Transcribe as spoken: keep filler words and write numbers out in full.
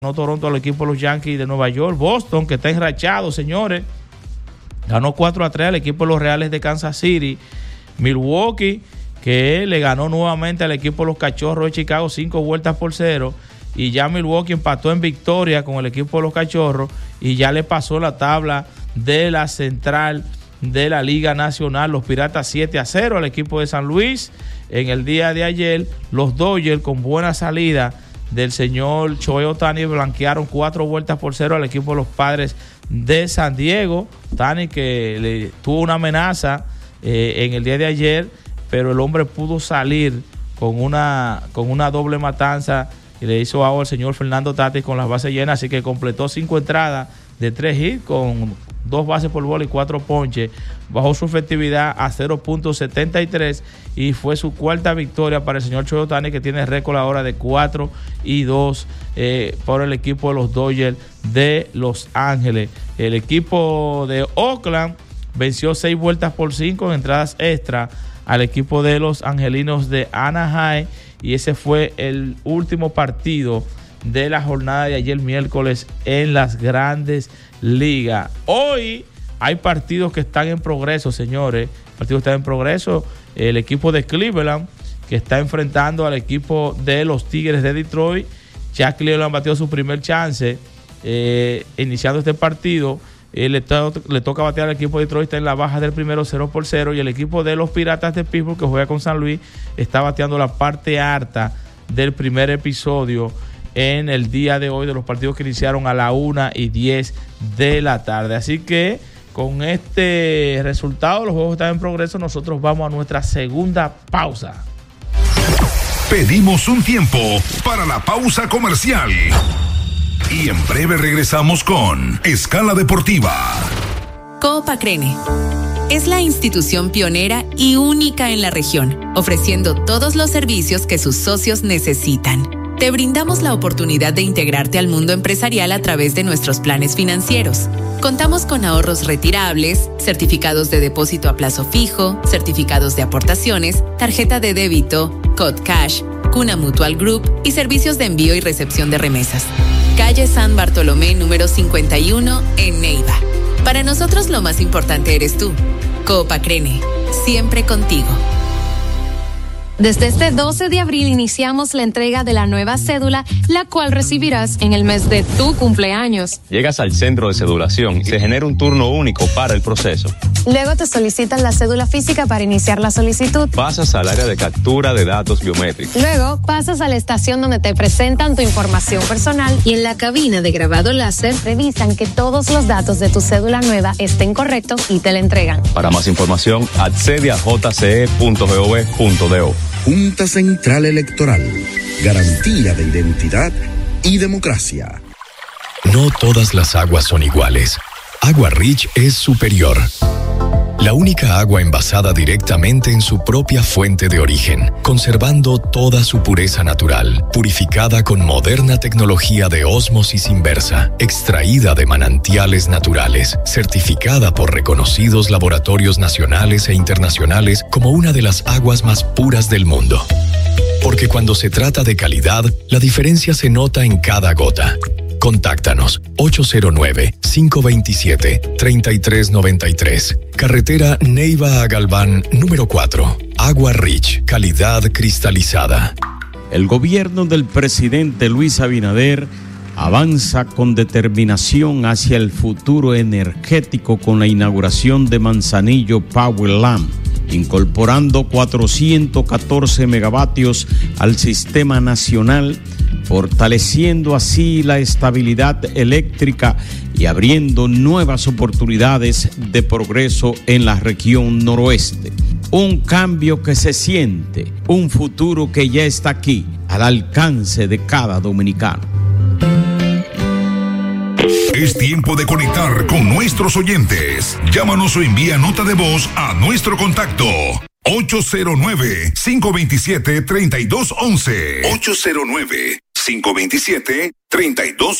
ganó Toronto al equipo de los Yankees de Nueva York. Boston, que está enrachado, señores, ganó cuatro a tres al equipo de los Reales de Kansas City. Milwaukee, que le ganó nuevamente al equipo de los Cachorros de Chicago cinco vueltas por cero. Y ya Milwaukee empató en victoria con el equipo de los Cachorros y ya le pasó la tabla de la central de la Liga Nacional. Los Piratas siete a cero al equipo de San Luis. En el día de ayer, los Dodgers, con buena salida del señor Shohei Ohtani, blanquearon cuatro vueltas por cero al equipo de los Padres de San Diego. Ohtani, que le tuvo una amenaza eh, en el día de ayer, pero el hombre pudo salir con una, con una doble matanza y le hizo agua al señor Fernando Tatis con las bases llenas, así que completó cinco entradas de tres hits con dos bases por bola y cuatro ponches. Bajó su efectividad a cero punto setenta y tres y fue su cuarta victoria para el señor Shohei Ohtani, que tiene récord ahora de cuatro y dos eh, por el equipo de los Dodgers de Los Ángeles. El equipo de Oakland venció seis vueltas por cinco en entradas extra al equipo de los Angelinos de Anaheim, y ese fue el último partido de la jornada de ayer miércoles en las Grandes Ligas. Hoy hay partidos que están en progreso, señores. Partidos que están en progreso. El equipo de Cleveland, que está enfrentando al equipo de los Tigres de Detroit. Ya Cleveland batió su primer chance eh, iniciando este partido. Eh, le, to- le toca batear al equipo de Detroit, está en la baja del primero cero por cero, y el equipo de los Piratas de Pittsburgh, que juega con San Luis, está bateando la parte alta del primer episodio en el día de hoy, de los partidos que iniciaron a la una y diez de la tarde. Así que con este resultado, los juegos están en progreso. Nosotros vamos a nuestra segunda pausa. Pedimos un tiempo para la pausa comercial y en breve regresamos con Escala Deportiva. Coop Acrene es la institución pionera y única en la región, ofreciendo todos los servicios que sus socios necesitan. Te brindamos la oportunidad de integrarte al mundo empresarial a través de nuestros planes financieros. Contamos con ahorros retirables, certificados de depósito a plazo fijo, certificados de aportaciones, tarjeta de débito, Cod Cash, Cuna Mutual Group y servicios de envío y recepción de remesas. Calle San Bartolomé número cincuenta y uno en Neiva. Para nosotros lo más importante eres tú. Coop Acrene, siempre contigo. Desde este doce de abril iniciamos la entrega de la nueva cédula, la cual recibirás en el mes de tu cumpleaños. Llegas al centro de cedulación y se genera un turno único para el proceso. Luego te solicitan la cédula física para iniciar la solicitud. Pasas al área de captura de datos biométricos. Luego pasas a la estación donde te presentan tu información personal y en la cabina de grabado láser revisan que todos los datos de tu cédula nueva estén correctos y te la entregan. Para más información, accede a j c e punto gov punto do. Junta Central Electoral, garantía de identidad y democracia. No todas las aguas son iguales. Agua Rich es superior. La única agua envasada directamente en su propia fuente de origen, conservando toda su pureza natural, purificada con moderna tecnología de ósmosis inversa, extraída de manantiales naturales, certificada por reconocidos laboratorios nacionales e internacionales como una de las aguas más puras del mundo. Porque cuando se trata de calidad, la diferencia se nota en cada gota. Contáctanos ocho cero nueve, cinco dos siete, tres tres nueve tres. Carretera Neiva a Galván, número cuatro. Agua Rich, calidad cristalizada. El gobierno del presidente Luis Abinader avanza con determinación hacia el futuro energético con la inauguración de Manzanillo Powerland, incorporando cuatrocientos catorce megavatios al sistema nacional, fortaleciendo así la estabilidad eléctrica y abriendo nuevas oportunidades de progreso en la región noroeste. Un cambio que se siente, un futuro que ya está aquí, al alcance de cada dominicano. Es tiempo de conectar con nuestros oyentes. Llámanos o envía nota de voz a nuestro contacto ocho cero nueve, cinco dos siete, tres dos uno uno. ocho cero nueve, cinco dos siete, tres dos